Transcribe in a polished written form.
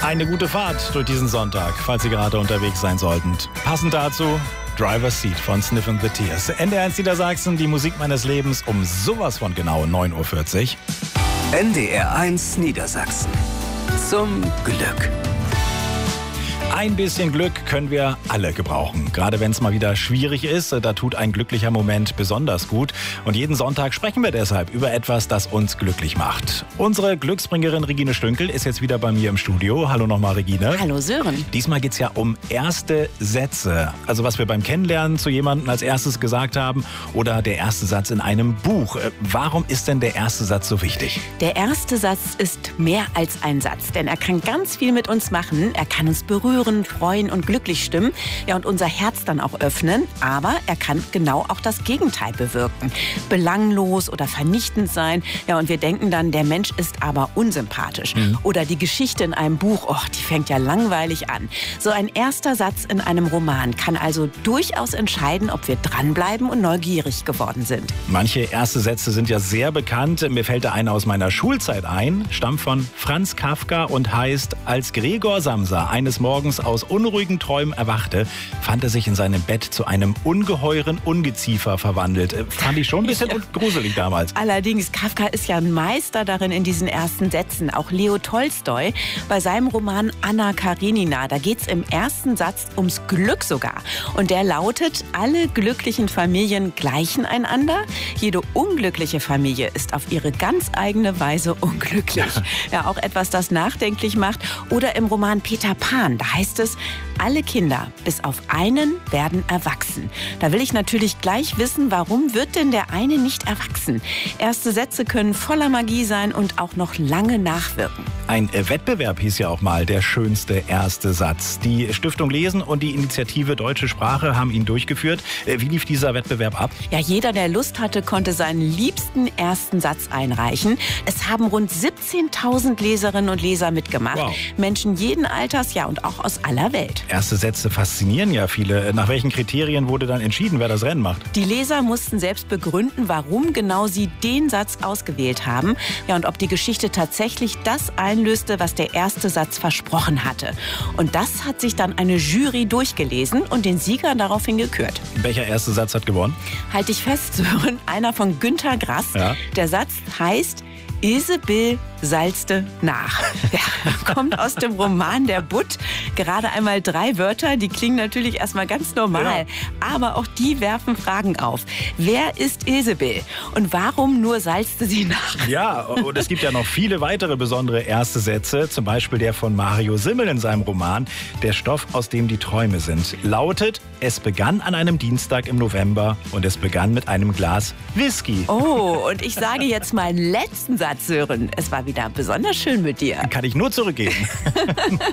Eine gute Fahrt durch diesen Sonntag, falls Sie gerade unterwegs sein sollten. Passend dazu Driver's Seat von Sniff & the Tears. NDR1 Niedersachsen, die Musik meines Lebens um sowas von genau 9.40 Uhr. NDR1 Niedersachsen. Zum Glück. Ein bisschen Glück können wir alle gebrauchen. Gerade wenn es mal wieder schwierig ist, da tut ein glücklicher Moment besonders gut. Und jeden Sonntag sprechen wir deshalb über etwas, das uns glücklich macht. Unsere Glücksbringerin Regine Stünkel ist jetzt wieder bei mir im Studio. Hallo nochmal, Regine. Hallo Sören. Diesmal geht es ja um erste Sätze. Also was wir beim Kennenlernen zu jemandem als erstes gesagt haben oder der erste Satz in einem Buch. Warum ist denn der erste Satz so wichtig? Der erste Satz ist mehr als ein Satz, denn er kann ganz viel mit uns machen. Er kann uns berühren, freuen und glücklich stimmen, ja, und unser Herz dann auch öffnen. Aber er kann genau auch das Gegenteil bewirken. Belanglos oder vernichtend sein. Ja, und wir denken dann, der Mensch ist aber unsympathisch. Oder die Geschichte in einem Buch, die fängt ja langweilig an. So ein erster Satz in einem Roman kann also durchaus entscheiden, ob wir dranbleiben und neugierig geworden sind. Manche erste Sätze sind ja sehr bekannt. Mir fällt da einer aus meiner Schulzeit ein, stammt von Franz Kafka und heißt: Als Gregor Samsa eines Morgens aus unruhigen Träumen erwachte, fand er sich in seinem Bett zu einem ungeheuren Ungeziefer verwandelt. Fand ich schon ein bisschen gruselig damals. Allerdings, Kafka ist ja ein Meister darin in diesen ersten Sätzen. Auch Leo Tolstoi bei seinem Roman Anna Karenina, da geht es im ersten Satz ums Glück sogar. Und der lautet: Alle glücklichen Familien gleichen einander. Jede unglückliche Familie ist auf ihre ganz eigene Weise unglücklich. Ja, auch etwas, das nachdenklich macht. Oder im Roman Peter Pan, da heißt es: Alle Kinder, bis auf einen, werden erwachsen. Da will ich natürlich gleich wissen, warum wird denn der eine nicht erwachsen? Erste Sätze können voller Magie sein und auch noch lange nachwirken. Ein Wettbewerb hieß ja auch mal der schönste erste Satz. Die Stiftung Lesen und die Initiative Deutsche Sprache haben ihn durchgeführt. Wie lief dieser Wettbewerb ab? Ja, jeder, der Lust hatte, konnte seinen liebsten ersten Satz einreichen. Es haben rund 17.000 Leserinnen und Leser mitgemacht. Wow. Menschen jeden Alters, ja, und auch aus aller Welt. Erste Sätze faszinieren ja viele. Nach welchen Kriterien wurde dann entschieden, wer das Rennen macht? Die Leser mussten selbst begründen, warum genau sie den Satz ausgewählt haben. Ja, und ob die Geschichte tatsächlich das einlöste, was der erste Satz versprochen hatte. Und das hat sich dann eine Jury durchgelesen und den Sieger daraufhin gekürt. Welcher erste Satz hat gewonnen? Halt dich fest, Sören, einer von Günter Grass. Ja. Der Satz heißt: Ilsebill salzte nach. Ja, kommt aus dem Roman Der Butt. Gerade einmal 3 Wörter, die klingen natürlich erstmal ganz normal. Ja. Aber auch die werfen Fragen auf. Wer ist Ilsebill? Und warum nur salzte sie nach? Ja, und es gibt ja noch viele weitere besondere erste Sätze. Zum Beispiel der von Mario Simmel in seinem Roman Der Stoff, aus dem die Träume sind. Lautet: Es begann an einem Dienstag im November und es begann mit einem Glas Whisky. Oh, und ich sage jetzt meinen letzten Satz, Sören. Es war wieder besonders schön mit dir. Kann ich nur zurückgeben.